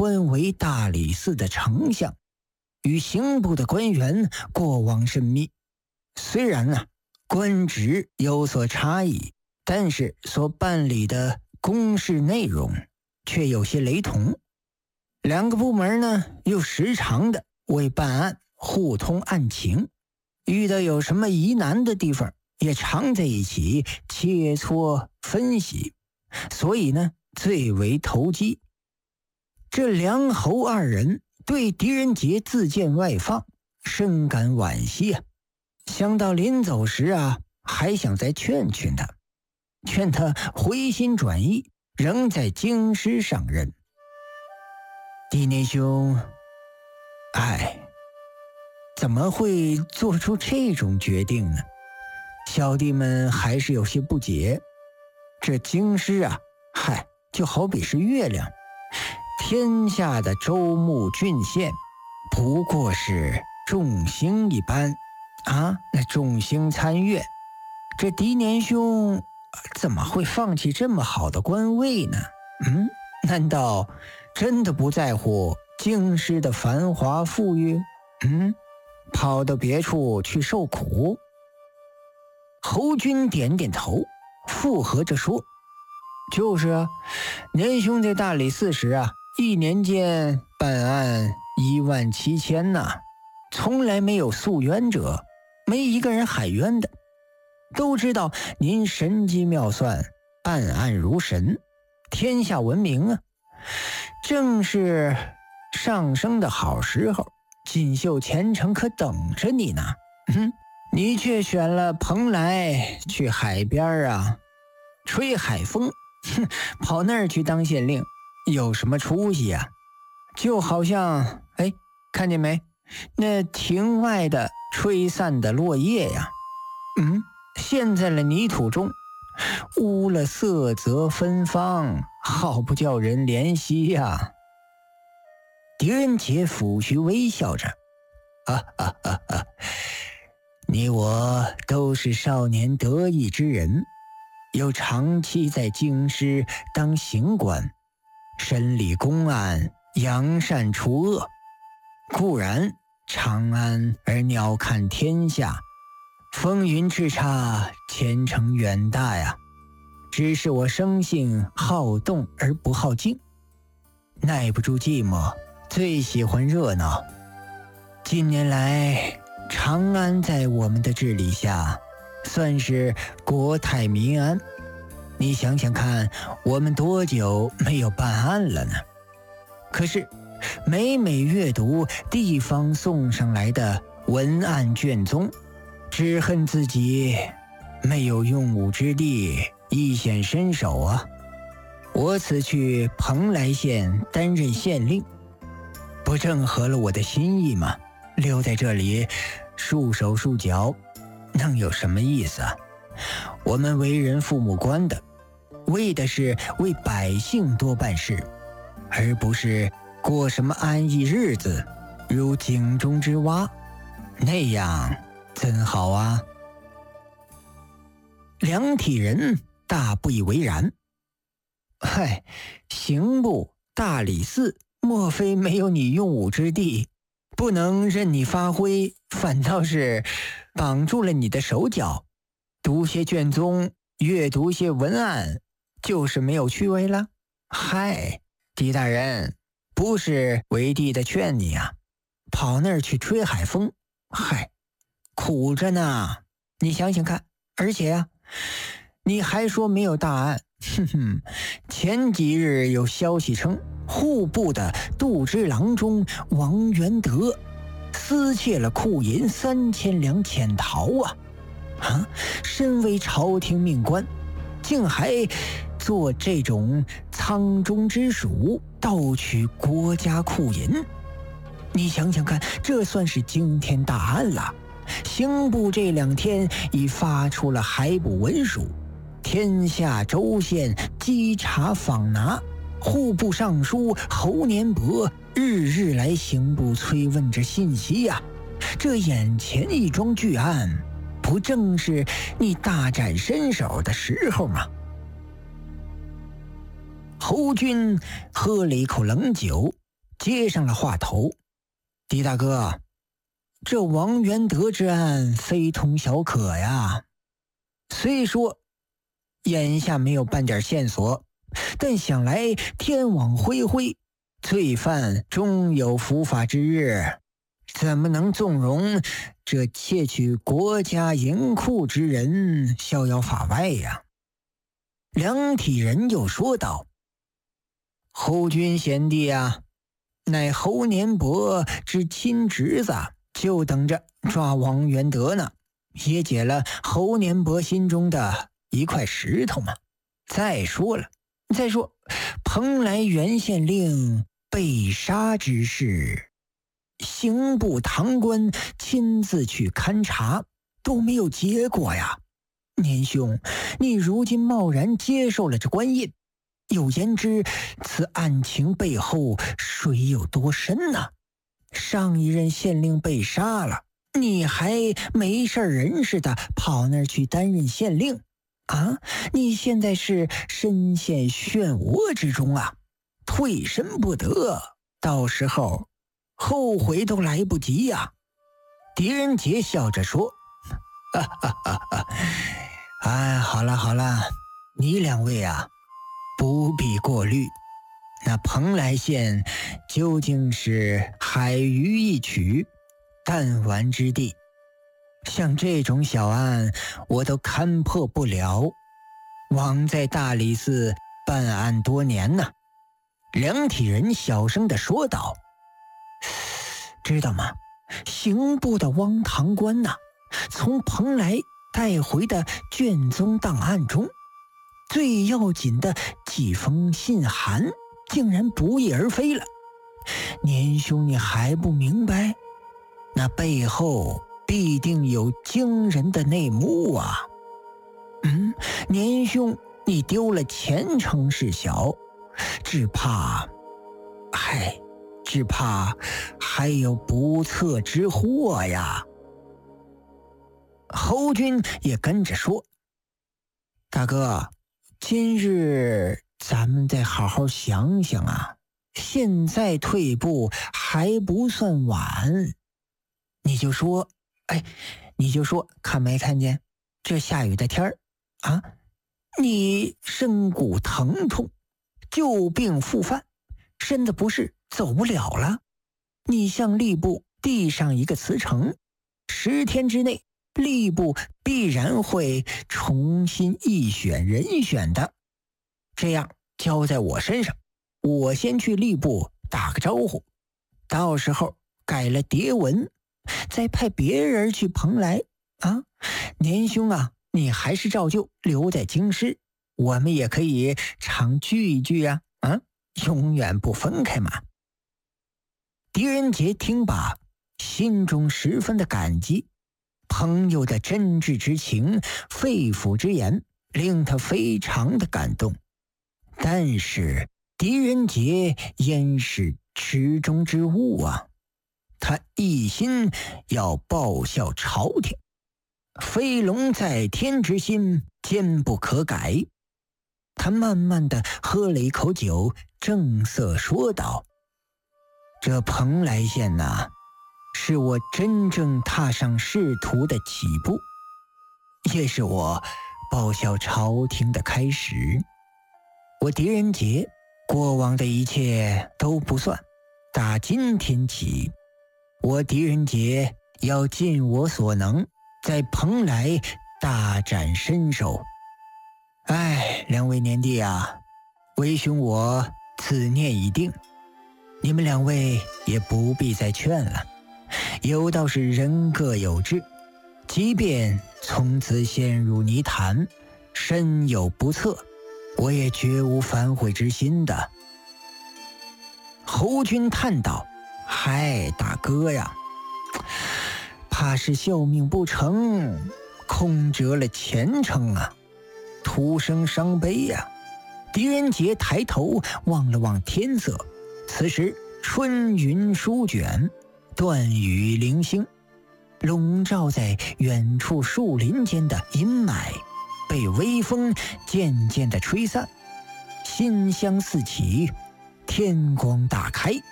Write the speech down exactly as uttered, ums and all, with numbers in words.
官为大理寺的丞相，与刑部的官员过往甚密。虽然呢、啊、官职有所差异，但是所办理的公事内容却有些雷同。两个部门呢又时常的为办案互通案情，遇到有什么疑难的地方也常在一起切磋分析，所以呢最为投机。这梁侯二人对狄仁杰自荐外放深感惋惜啊，想到临走时啊还想再劝劝他，劝他回心转意，仍在京师上任。狄年兄，哎，怎么会做出这种决定呢？小弟们还是有些不解。这京师啊，嗨，就好比是月亮，天下的州目郡县不过是众星一般啊，那众星参月，这狄年兄怎么会放弃这么好的官位呢？嗯，难道真的不在乎京师的繁华富裕？嗯，跑到别处去受苦？侯军点点头，附和着说：就是啊，年兄在大理寺时啊，一年间办案一万七千呐，从来没有诉冤者，没一个人喊冤的。都知道您神机妙算，办案如神，天下闻名啊。正是上升的好时候，锦绣前程可等着你呢。嗯，你却选了蓬莱去海边啊，吹海风，哼，跑那儿去当县令，有什么出息啊？就好像，哎，看见没？那庭外的吹散的落叶呀，嗯，陷在了泥土中，污了色泽芬芳，好不叫人怜惜呀。狄仁杰抚须微笑着，哈哈哈哈，你我都是少年得意之人，又长期在京师当刑官，审理公案，扬善除恶。固然长安而鸟瞰天下，风云叱咤，前程远大呀。只是我生性好动而不好静，耐不住寂寞，最喜欢热闹。近年来，长安在我们的治理下，算是国泰民安。你想想看，我们多久没有办案了呢？可是每每阅读地方送上来的文案卷宗，只恨自己没有用武之地，一显身手啊。我此去蓬莱县担任县令，不正合了我的心意吗？留在这里束手束脚，能有什么意思啊？我们为人父母官的，为的是为百姓多办事，而不是过什么安逸日子，如井中之蛙，那样怎好啊？梁体仁大不以为然。嗨，刑部、大理寺，莫非没有你用武之地，不能任你发挥，反倒是绑住了你的手脚？读些卷宗，阅读些文案，就是没有趣味了？嗨，狄大人，不是为弟的劝你啊，跑那儿去吹海风，嗨，苦着呢。你想想看，而且啊，你还说没有大案，哼哼，前几日有消息称，户部的度支郎中王元德私窃了库银三千两潜逃啊！啊，身为朝廷命官，竟还做这种仓中之鼠，盗取国家库银。你想想看，这算是惊天大案了。刑部这两天已发出了海捕文书，天下州县稽查访拿，户部尚书侯年伯日日来刑部催问着信息呀、啊。这眼前一桩巨案，不正是你大展身手的时候吗？侯军喝了一口冷酒， 接上了话头：“狄大哥，这王元德之案非同小可呀。虽说眼下没有半点线索，但想来天网恢恢，罪犯终有伏法之日，怎么能纵容这窃取国家银库之人逍遥法外呀？”梁体仁又说道：“侯君贤弟啊，乃侯年伯之亲侄子，就等着抓王元德呢，也解了侯年伯心中的一块石头嘛。再说了，再说蓬莱原县令被杀之事，刑部堂官亲自去勘察，都没有结果呀。年兄，你如今贸然接受了这官印，有言之此案情背后水有多深呢？上一任县令被杀了，你还没事人似的跑那儿去担任县令啊？你现在是深陷漩涡之中啊，退身不得，到时候后悔都来不及呀。”狄仁杰笑着说：“哈哈哈哈，哎，好了好了，你两位啊，不必过虑。那蓬莱县究竟是海鱼一曲，弹丸之地，像这种小案我都勘破不了。枉在大理寺办案多年呢。”梁体仁小声地说道：“知道吗？刑部的汪堂官呐、啊，从蓬莱带回的卷宗档案中，最要紧的几封信函竟然不翼而飞了。年兄，你还不明白？那背后必定有惊人的内幕啊！嗯，年兄，你丢了前程事小，只怕，嗨，只怕还有不测之祸呀。”侯军也跟着说：“大哥，今日咱们再好好想想啊，现在退步还不算晚。你就说，哎，你就说，看没看见这下雨的天儿啊？你身骨疼痛，旧病复犯，身子不适，走不了了。你向吏部递上一个辞呈，十天之内，吏部必然会重新议选人选的。这样交在我身上，我先去吏部打个招呼，到时候改了牒文，再派别人去蓬莱啊。年兄啊，你还是照旧留在京师，我们也可以常聚一聚啊，啊，永远不分开嘛。”狄仁杰听罢，心中十分的感激，朋友的真挚之情、肺腑之言，令他非常的感动。但是狄仁杰焉是池中之物啊，他一心要报效朝廷，飞龙在天之心坚不可改。他慢慢的喝了一口酒，正色说道：“这蓬莱县呐、啊，是我真正踏上仕途的起步，也是我报效朝廷的开始。我狄仁杰过往的一切都不算，打今天起，我狄仁杰要尽我所能，在蓬莱大展身手。哎，两位年弟啊，为兄我此念已定，你们两位也不必再劝了。有道是人各有志，即便从此陷入泥潭，身有不测，我也绝无反悔之心的。”侯军叹道：“嗨，大哥呀，怕是效命不成，空折了前程啊，徒生伤悲呀。”狄仁杰抬头望了望天色，此时春云舒卷，断雨零星，笼罩在远处树林间的阴霾被微风渐渐地吹散，馨香四起，天光大开。